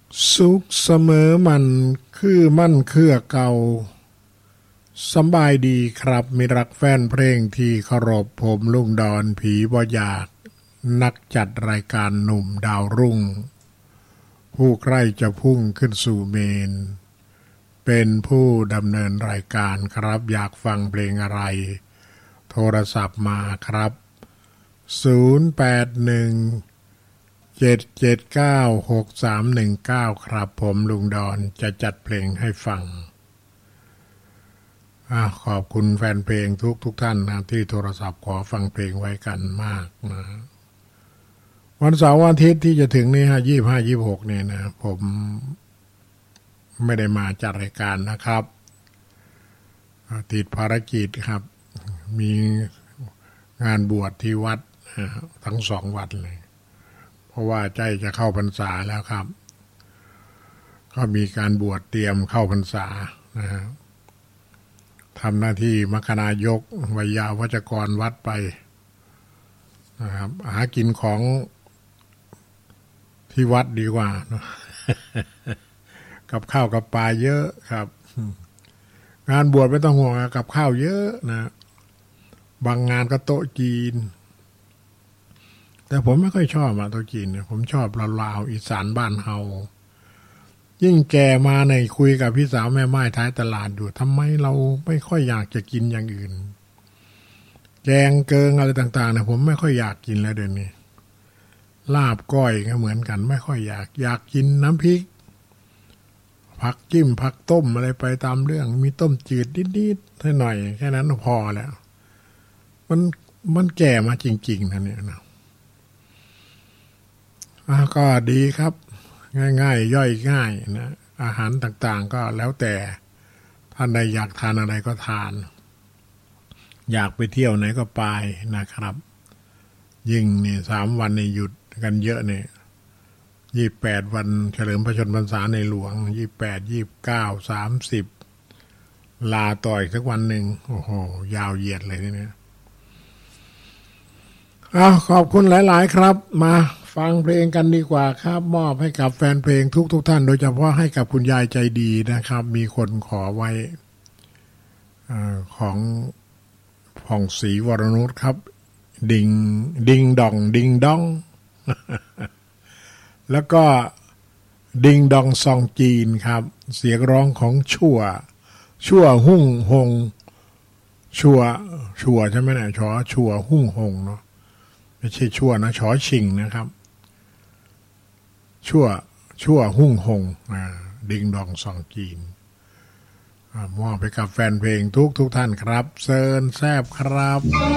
สุขเสมอมันคือมั่นเครือเก่าสำบายดีครับมีรักแฟนเพลงที่เคารพผมลุงดอนผีบ่อยากนักจัดรายการหนุ่มดาวรุ่งผู้ใกล้จะพุ่งขึ้นสู่เมนเป็นผู้ดำเนินรายการครับอยากฟังเพลงอะไรโทรศัพท์มาครับ0817796319ครับผมลุงดอนจะจัดเพลงให้ฟังขอบคุณแฟนเพลงทุกท่านนะที่โทรศัพท์ขอฟังเพลงไว้กันมากนะวันเสาร์วันอาทิตย์ที่จะถึงนี้25-26เนี่ยนะผมไม่ได้มาจัดรายการนะครับติดภารกิจครับมีงานบวชที่วัดทั้ง2 วัดเลยเพราะว่าใจจะเข้าพรรษาแล้วครับก็มีการบวชเตรียมเข้าพรรษานะฮะทำหน้าที่มคณายกวิยาวัจกรวัดไปนะครับหากินของที่วัดดีกว่านะ กับข้าวกับปลาเยอะครับงานบวชไม่ต้องห่วงกับข้าวเยอะนะบางงานก็โต๊ะจีนแต่ผมไม่ค่อยชอบโต๊ะจีนผมชอบลาวๆอีสานบ้านเฮายิ่งแก่มาในคุยกับพี่สาวแม่ไม้ท้ายตลาดอยู่ทำไมเราไม่ค่อยอยากจะกินอย่างอื่นแกงเกิงอะไรต่างๆผมไม่ค่อยอยากกินแล้วเดี๋ยวนี้ลาบก้อยก็เหมือนกันไม่ค่อยอยากกินน้ำพริกผักจิ้มผักต้มอะไรไปตามเรื่องมีต้มจืดนิดๆให้หน่อยแค่นั้นพอแล้วมันแก่มาจริงๆนะเนี่ยนะก็ดีครับง่ายๆย่อยง่ายนะอาหารต่างๆก็แล้วแต่ท่านใดอยากทานอะไรก็ทานอยากไปเที่ยวไหนก็ไปนะครับยิ่งนี่3 วันนี่หยุดกันเยอะเนี่ย28 วันเฉลิมพระชนมพรรษาในหลวง28 29 30ลาต่ออีกสักวันหนึ่งโอ้โหยาวเหยียดเลยทีนี้ขอบคุณหลายๆครับมาฟังเพลงกันดีกว่าครับมอบให้กับแฟนเพลงทุกท่านโดยเฉพาะให้กับคุณยายใจดีนะครับมีคนขอไว้ของผ่องศรีวรนุชครับดิงดองดิงดอง แล้วก็ดิงดองซองจีนครับเสียงร้องของชั่วหุ่งหงชั่วใช่ไหมนะชั่วหุ่งหงเนาะไม่ใช่ชั่วนะชอชิงนะครับชั่วหุ่งหงดิงดองซองจีนมอบไปกับแฟนเพลงทุกท่านครับเซิร์นแซบครับ